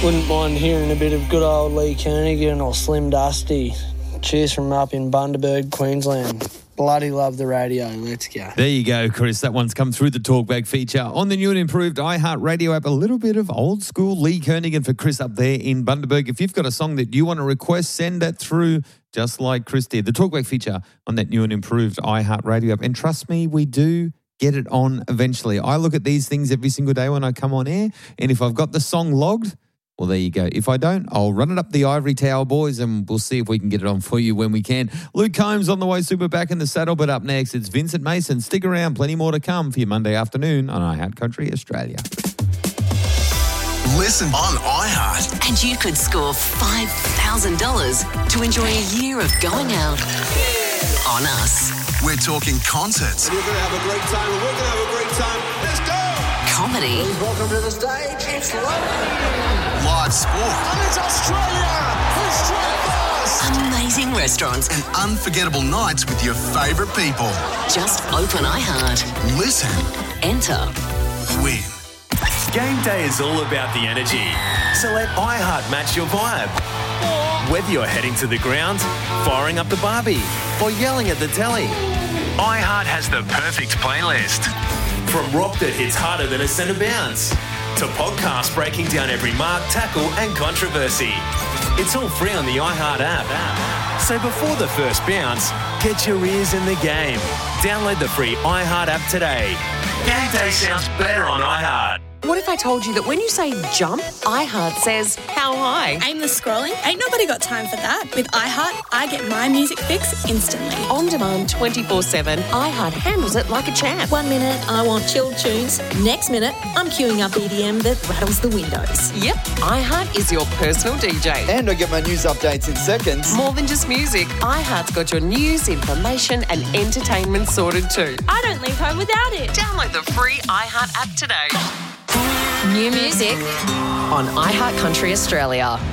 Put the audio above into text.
Wouldn't mind hearing a bit of good old Lee Kernaghan or Slim Dusty. Cheers from up in Bundaberg, Queensland. Bloody love the radio. Let's go. There you go, Chris. That one's come through the Talkback feature on the new and improved iHeartRadio app. A little bit of old school Lee Kernaghan for Chris up there in Bundaberg. If you've got a song that you want to request, send that through just like Chris did. The Talkback feature on that new and improved iHeartRadio app. And trust me, we do get it on eventually. I look at these things every single day when I come on air, and if I've got the song logged, well, there you go. If I don't, I'll run it up the Ivory Tower, boys, and we'll see if we can get it on for you when we can. Luke Combs on the way, super back in the saddle, but up next, it's Vincent Mason. Stick around, plenty more to come for your Monday afternoon on iHeart Country Australia. Listen on iHeart. And you could score $5,000 to enjoy a year of going out on us. We're talking concerts. You're going to have a great time, and we're going to have a great time. Let's go! Comedy. Please welcome to the stage, it's London. Live sport. And it's Australia! Straight fast! Amazing restaurants. And unforgettable nights with your favourite people. Just open iHeart. Listen. Enter. Win. Game day is all about the energy, so let iHeart match your vibe. Whether you're heading to the ground, firing up the barbie, or yelling at the telly, iHeart has the perfect playlist. From rock that hits harder than a centre bounce, to podcasts breaking down every mark, tackle and controversy. It's all free on the iHeart app. So before the first bounce, get your ears in the game. Download the free iHeart app today. Game day sounds better on iHeart. What if I told you that when you say jump, iHeart says how high? Aimless scrolling? Ain't nobody got time for that. With iHeart, I get my music fix instantly. On demand 24/7, iHeart handles it like a champ. 1 minute, I want chilled tunes. Next minute, I'm queuing up EDM that rattles the windows. Yep, iHeart is your personal DJ. And I get my news updates in seconds. More than just music, iHeart's got your news, information and entertainment sorted too. I don't leave home without it. Download the free iHeart app today. New music on iHeart Country Australia.